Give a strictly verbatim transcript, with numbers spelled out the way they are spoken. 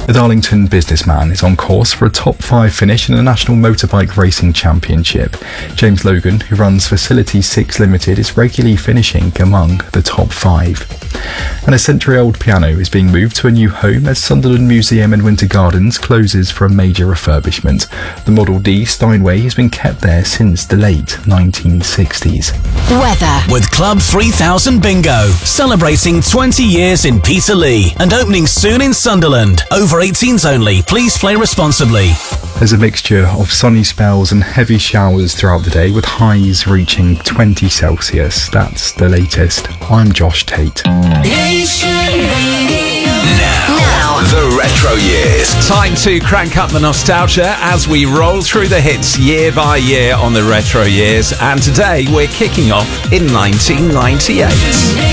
The Darlington businessman is on course for a top five finish in the National Motorbike Racing Championship. James Logan, who runs Facility six Limited, is regularly finishing among the top five. And a century-old piano is being moved to a new home as Sunderland Museum in Winter Gardens closes for a major refurbishment. The Model D Steinway has been kept there since the late nineteen sixties. Weather with Club three thousand Bingo, celebrating twenty years in Peterlee and opening soon in Sunderland. Over eighteens only. Please play responsibly. There's a mixture of sunny spells and heavy showers throughout the day, with highs reaching twenty Celsius. That's the latest. I'm Josh Tate. Nation Radio. Now, now, the retro years. Time to crank up the nostalgia as we roll through the hits year by year on the retro years. And today we're kicking off in nineteen ninety-eight.